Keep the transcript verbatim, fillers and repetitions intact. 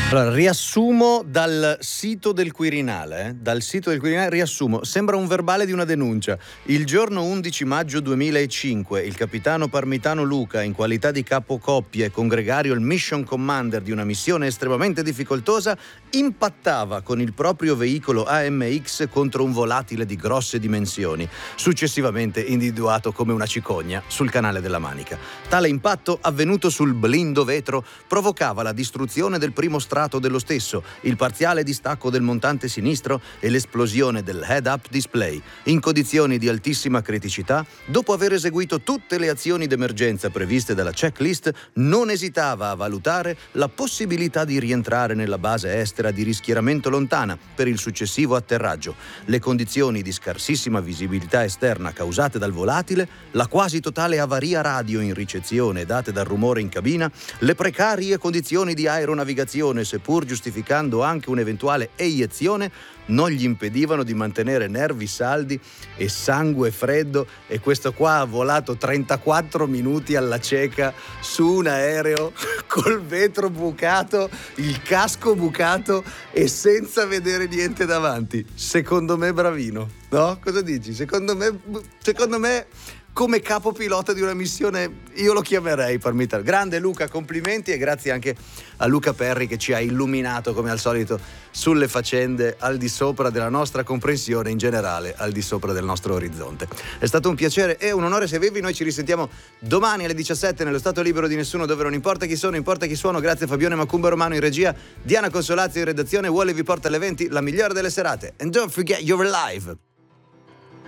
Allora, riassumo dal sito del Quirinale, eh? dal sito del Quirinale riassumo, sembra un verbale di una denuncia. Il giorno undici maggio duemilacinque il capitano Parmitano Luca, in qualità di capocoppia e congregario il mission commander di una missione estremamente difficoltosa, impattava con il proprio veicolo A M X contro un volatile di grosse dimensioni, successivamente individuato come una cicogna sul canale della Manica. Tale impatto, avvenuto sul blindo vetro, provocava la distruzione del primo strato dello stesso, il parziale distacco del montante sinistro e l'esplosione del head-up display. In condizioni di altissima criticità, dopo aver eseguito tutte le azioni d'emergenza previste dalla checklist, non esitava a valutare la possibilità di rientrare nella base estera di rischieramento lontana per il successivo atterraggio. Le condizioni di scarsissima visibilità esterna causate dal volatile, la quasi totale avaria radio in ricezione date dal rumore in cabina, le precarie condizioni di aeronavigazione, seppur giustificando anche un'eventuale eiezione, non gli impedivano di mantenere nervi saldi e sangue freddo, e questo qua ha volato trentaquattro minuti alla cieca su un aereo col vetro bucato, il casco bucato e senza vedere niente davanti. Secondo me bravino, no? Cosa dici? Secondo me, secondo me come capo pilota di una missione io lo chiamerei Parmitano. Grande Luca, complimenti, e grazie anche a Luca Perri che ci ha illuminato come al solito sulle faccende al di sopra della nostra comprensione, in generale al di sopra del nostro orizzonte. È stato un piacere e un onore servirvi. Noi ci risentiamo domani alle diciassette nello Stato Libero di Nessuno, dove non importa chi sono, importa chi suono. Grazie a Fabione Macumba Romano in regia, Diana Consolazio in redazione. Wally vi porta alle venti la migliore delle serate. And don't forget you're alive.